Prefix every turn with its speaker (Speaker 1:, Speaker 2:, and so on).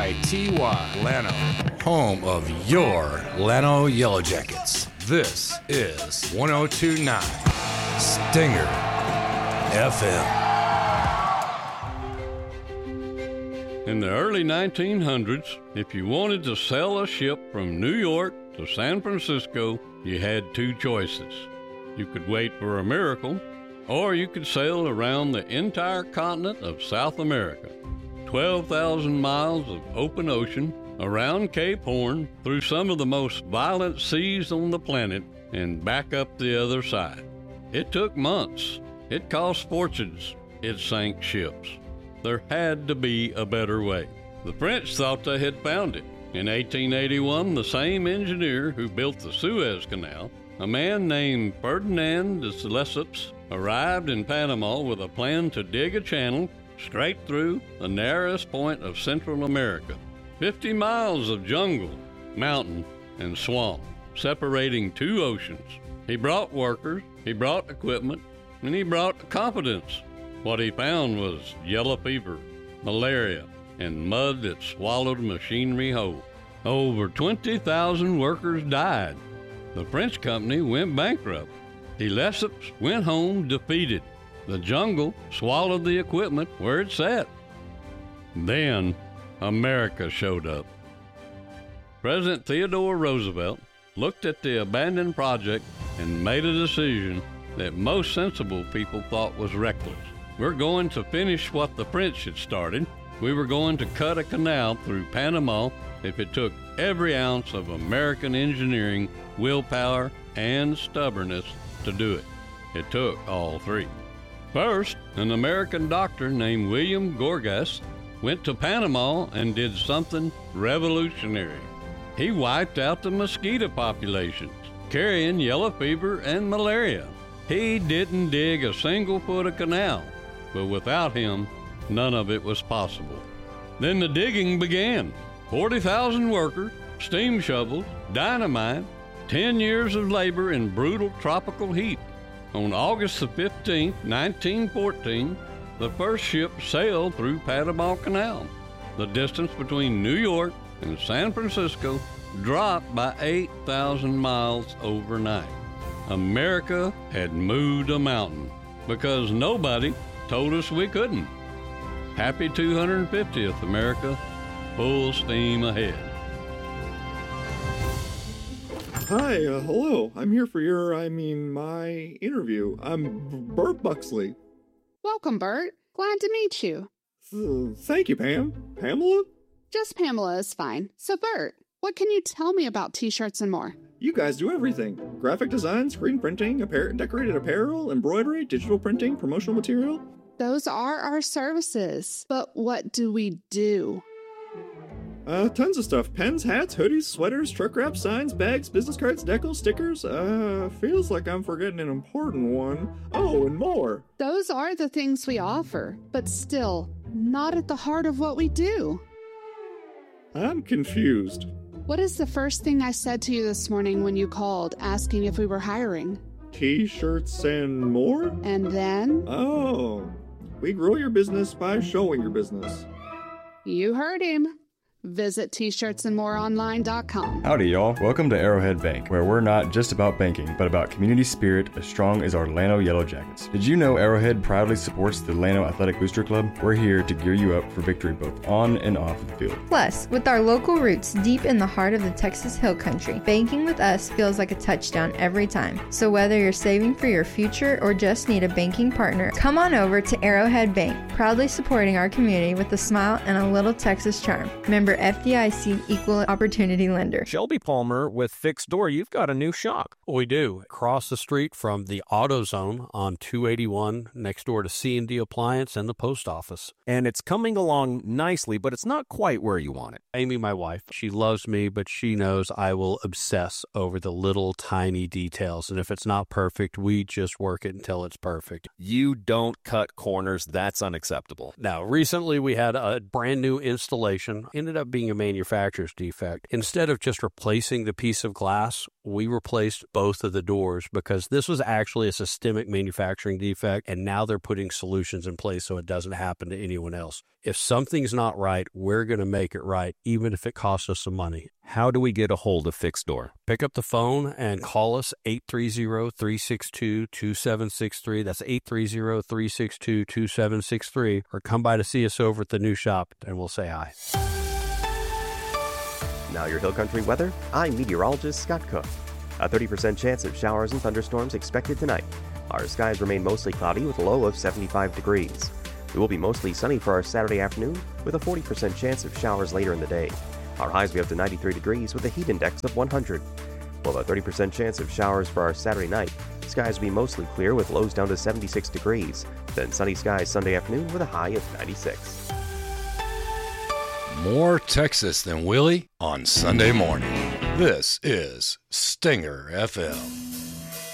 Speaker 1: Llano, home of your Llano Yellow Jackets. This is 102.9 Stinger FM.
Speaker 2: In the early 1900s, if you wanted to sell a ship from New York to San Francisco, you had two choices. You could wait for a miracle, or you could sail around the entire continent of South America. 12,000 miles of open ocean, around Cape Horn, through some of the most violent seas on the planet, and back up the other side. It took months. It cost fortunes. It sank ships. There had to be a better way. The French thought they had found it. In 1881, the same engineer who built the Suez Canal, a man named Ferdinand de Lesseps, arrived in Panama with a plan to dig a channel straight through the narrowest point of Central America. 50 miles of jungle, mountain, and swamp, separating two oceans. He brought workers, he brought equipment, and he brought confidence. What he found was yellow fever, malaria, and mud that swallowed machinery whole. Over 20,000 workers died. The French company went bankrupt. De Lesseps went home defeated. The jungle swallowed the equipment where it sat. Then America showed up. President Theodore Roosevelt looked at the abandoned project and made a decision that most sensible people thought was reckless. We're going to finish what the French had started. We were going to cut a canal through Panama if it took every ounce of American engineering, willpower, and stubbornness to do it. It took all three. First, an American doctor named William Gorgas went to Panama and did something revolutionary. He wiped out the mosquito populations, carrying yellow fever and malaria. He didn't dig a single foot of canal, but without him, none of it was possible. Then the digging began. 40,000 workers, steam shovels, dynamite, 10 years of labor in brutal tropical heat. On August the 15th, 1914, the first ship sailed through Panama Canal. The distance between New York and San Francisco dropped by 8,000 miles overnight. America had moved a mountain because nobody told us we couldn't. Happy 250th, America. Full steam ahead.
Speaker 3: Hi, hello. I'm here for my interview. I'm Bert Buxley.
Speaker 4: Welcome, Bert. Glad to meet you.
Speaker 3: Thank you, Pam. Pamela?
Speaker 4: Just Pamela is fine. So, Bert, what can you tell me about T-shirts and more?
Speaker 3: You guys do everything. Graphic design, screen printing, decorated apparel, embroidery, digital printing, promotional material.
Speaker 4: Those are our services. But what do we do?
Speaker 3: Tons of stuff. Pens, hats, hoodies, sweaters, truck wraps, signs, bags, business cards, decals, stickers. Feels like I'm forgetting an important one. Oh, and more.
Speaker 4: Those are the things we offer, but still, not at the heart of what we do.
Speaker 3: I'm confused.
Speaker 4: What is the first thing I said to you this morning when you called, asking if we were hiring?
Speaker 3: T-shirts and more?
Speaker 4: And then?
Speaker 3: Oh, we grow your business by showing your business.
Speaker 4: You heard him. Visit tshirtsandmoreonline.com.
Speaker 5: Howdy, y'all. Welcome to Arrowhead Bank, where we're not just about banking, but about community spirit as strong as our Llano Yellow Jackets. Did you know Arrowhead proudly supports the Llano Athletic Booster Club? We're here to gear you up for victory both on and off the field.
Speaker 6: Plus, with our local roots deep in the heart of the Texas Hill Country, banking with us feels like a touchdown every time. So whether you're saving for your future or just need a banking partner, come on over to Arrowhead Bank, proudly supporting our community with a smile and a little Texas charm. Member FDIC Equal Opportunity Lender.
Speaker 7: Shelby Palmer with Fixed Door, you've got a new shop.
Speaker 8: We do. Across the street from the AutoZone on 281, next door to C&D Appliance and the post office.
Speaker 7: And it's coming along nicely, but it's not quite where you want it.
Speaker 8: Amy, my wife, she loves me, but she knows I will obsess over the little tiny details. And if it's not perfect, we just work it until it's perfect.
Speaker 7: You don't cut corners. That's unacceptable.
Speaker 8: Now, recently we had a brand new installation. Ended ended up being a manufacturer's defect. Instead of just replacing the piece of glass, we replaced both of the doors because this was actually a systemic manufacturing defect, and now they're putting solutions in place so it doesn't happen to anyone else. If something's not right, we're going to make it right, even if it costs us some money.
Speaker 7: How do we get a hold of Fixed Door?
Speaker 8: Pick up the phone and call us 830-362-2763. That's 830-362-2763. Or come by to see us over at the new shop and we'll say hi.
Speaker 9: Now your Hill Country weather. I'm meteorologist Scott Cook. A 30% chance of showers and thunderstorms expected tonight. Our skies remain mostly cloudy with a low of 75 degrees. It will be mostly sunny for our Saturday afternoon with a 40% chance of showers later in the day. Our highs will be up to 93 degrees with a heat index of 100. We'll have a 30% chance of showers for our Saturday night. Skies will be mostly clear with lows down to 76 degrees. Then sunny skies Sunday afternoon with a high of 96.
Speaker 1: More Texas than Willie on Sunday morning. This is Stinger FM.